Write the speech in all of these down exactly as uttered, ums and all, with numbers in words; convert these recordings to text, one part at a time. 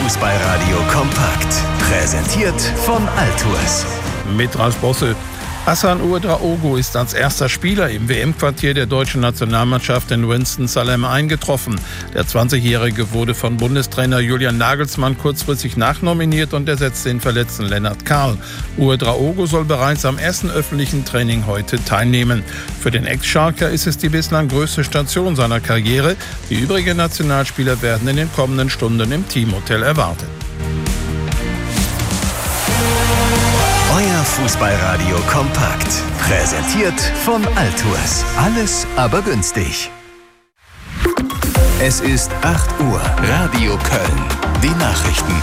Fußballradio kompakt. Präsentiert von Altours. Mit Ralf Bosse. Hassan Ouedraogo ist als erster Spieler im W M-Quartier der deutschen Nationalmannschaft in Winston-Salem eingetroffen. Der zwanzigjährige wurde von Bundestrainer Julian Nagelsmann kurzfristig nachnominiert und ersetzte den verletzten Lennart Kahl. Ouedraogo soll bereits am ersten öffentlichen Training heute teilnehmen. Für den Ex-Schalker ist es die bislang größte Station seiner Karriere. Die übrigen Nationalspieler werden in den kommenden Stunden im Teamhotel erwartet. Euer Fußballradio kompakt. Präsentiert von Altours. Alles aber günstig. Es ist acht Uhr. Radio Köln. Die Nachrichten.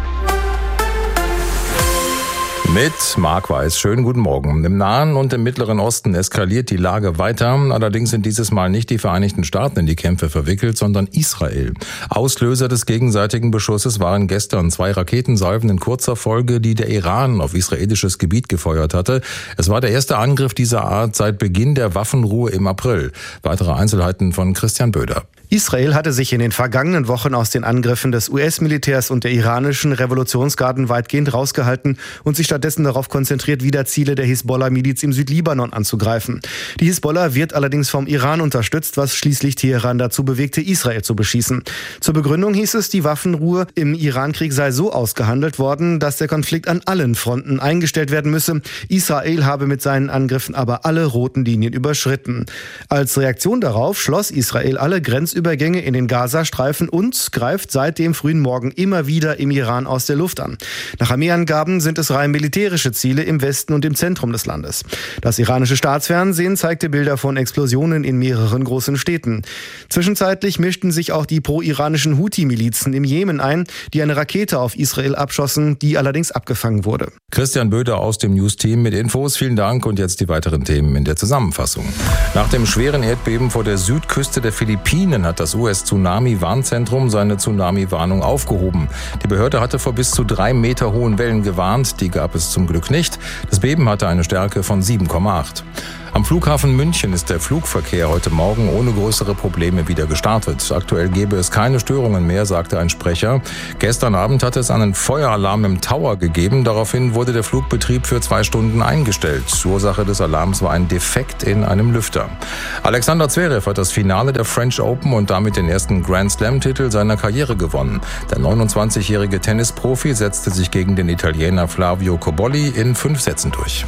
Mit Marc Weiß. Schönen guten Morgen. Im Nahen und im Mittleren Osten eskaliert die Lage weiter. Allerdings sind dieses Mal nicht die Vereinigten Staaten in die Kämpfe verwickelt, sondern Israel. Auslöser des gegenseitigen Beschusses waren gestern zwei Raketensalven in kurzer Folge, die der Iran auf israelisches Gebiet gefeuert hatte. Es war der erste Angriff dieser Art seit Beginn der Waffenruhe im April. Weitere Einzelheiten von Christian Böder. Israel hatte sich in den vergangenen Wochen aus den Angriffen des U S-Militärs und der iranischen Revolutionsgarden weitgehend rausgehalten und sich stattdessen darauf konzentriert, wieder Ziele der Hisbollah-Miliz im Südlibanon anzugreifen. Die Hisbollah wird allerdings vom Iran unterstützt, was schließlich Teheran dazu bewegte, Israel zu beschießen. Zur Begründung hieß es, die Waffenruhe im Irankrieg sei so ausgehandelt worden, dass der Konflikt an allen Fronten eingestellt werden müsse. Israel habe mit seinen Angriffen aber alle roten Linien überschritten. Als Reaktion darauf schloss Israel alle Grenzübergänge in den Gazastreifen und greift seit dem frühen Morgen immer wieder im Iran aus der Luft an. Nach Armeeangaben sind es rein militärische Ziele im Westen und im Zentrum des Landes. Das iranische Staatsfernsehen zeigte Bilder von Explosionen in mehreren großen Städten. Zwischenzeitlich mischten sich auch die pro-iranischen Houthi-Milizen im Jemen ein, die eine Rakete auf Israel abschossen, die allerdings abgefangen wurde. Christian Böder aus dem News-Team mit Infos. Vielen Dank und jetzt die weiteren Themen in der Zusammenfassung. Nach dem schweren Erdbeben vor der Südküste der Philippinen hat das U S-Tsunami-Warnzentrum seine Tsunami-Warnung aufgehoben. Die Behörde hatte vor bis zu drei Meter hohen Wellen gewarnt. Die gab es zum Glück nicht. Das Beben hatte eine Stärke von sieben Komma acht. Am Flughafen München ist der Flugverkehr heute Morgen ohne größere Probleme wieder gestartet. Aktuell gebe es keine Störungen mehr, sagte ein Sprecher. Gestern Abend hatte es einen Feueralarm im Tower gegeben. Daraufhin wurde der Flugbetrieb für zwei Stunden eingestellt. Ursache des Alarms war ein Defekt in einem Lüfter. Alexander Zverev hat das Finale der French Open und damit den ersten Grand Slam-Titel seiner Karriere gewonnen. Der neunundzwanzigjährige Tennisprofi setzte sich gegen den Italiener Flavio Cobolli in fünf Sätzen durch.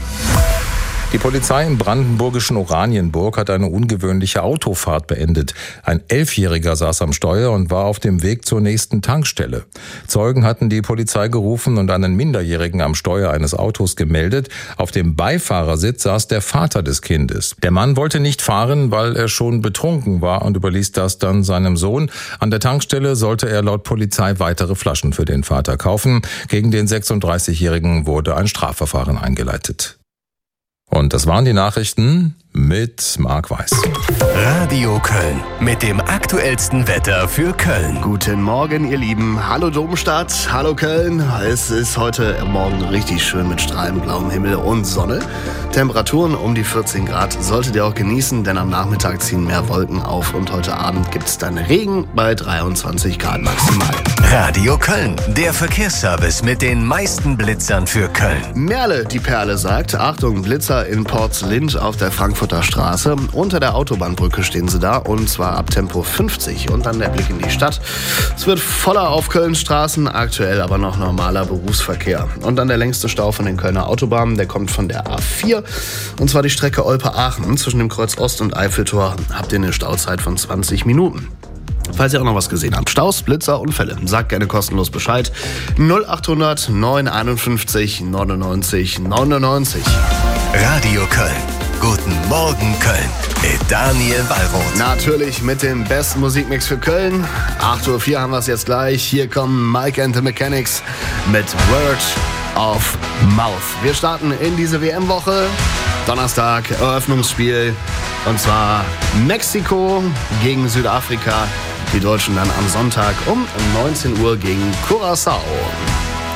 Die Polizei im brandenburgischen Oranienburg hat eine ungewöhnliche Autofahrt beendet. Ein Elfjähriger saß am Steuer und war auf dem Weg zur nächsten Tankstelle. Zeugen hatten die Polizei gerufen und einen Minderjährigen am Steuer eines Autos gemeldet. Auf dem Beifahrersitz saß der Vater des Kindes. Der Mann wollte nicht fahren, weil er schon betrunken war und überließ das dann seinem Sohn. An der Tankstelle sollte er laut Polizei weitere Flaschen für den Vater kaufen. Gegen den sechsunddreißigjährigen wurde ein Strafverfahren eingeleitet. Und das waren die Nachrichten mit Marc Weiß. Radio Köln mit dem aktuellsten Wetter für Köln. Guten Morgen, ihr Lieben. Hallo Domstadt, hallo Köln. Es ist heute Morgen richtig schön mit strahlend blauem Himmel und Sonne. Temperaturen um die vierzehn Grad solltet ihr auch genießen, denn am Nachmittag ziehen mehr Wolken auf und heute Abend gibt es dann Regen bei dreiundzwanzig Grad maximal. Radio Köln, der Verkehrsservice mit den meisten Blitzern für Köln. Merle, die Perle, sagt, Achtung, Blitzer in Portzlind auf der Frankfurter Straße. Unter der Autobahnbrücke stehen sie da und zwar ab Tempo fünfzig und dann der Blick in die Stadt. Es wird voller auf Kölns Straßen, aktuell aber noch normaler Berufsverkehr. Und dann der längste Stau von den Kölner Autobahnen, der kommt von der A vier und zwar die Strecke Olpe-Aachen. Zwischen dem Kreuz Ost und Eiffeltor habt ihr eine Stauzeit von zwanzig Minuten. Falls ihr auch noch was gesehen habt, Staus, Blitzer, Unfälle, sagt gerne kostenlos Bescheid. null achthundert neun einundfünfzig neunundneunzig neunundneunzig. Radio Köln. Guten Morgen Köln mit Daniel Wallroth. Natürlich mit dem besten Musikmix für Köln. acht Uhr vier haben wir es jetzt gleich. Hier kommen Mike and the Mechanics mit Word of Mouth. Wir starten in diese W M-Woche. Donnerstag Eröffnungsspiel. Und zwar Mexiko gegen Südafrika. Die Deutschen dann am Sonntag um neunzehn Uhr gegen Curaçao.